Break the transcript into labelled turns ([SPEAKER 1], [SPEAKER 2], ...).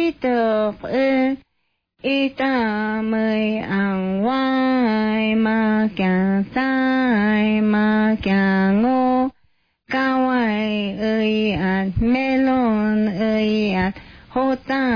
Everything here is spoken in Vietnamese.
[SPEAKER 1] được y ta mới ăn vay mà càng sai mà càng ngô cao ai ơi melon ơi hô ta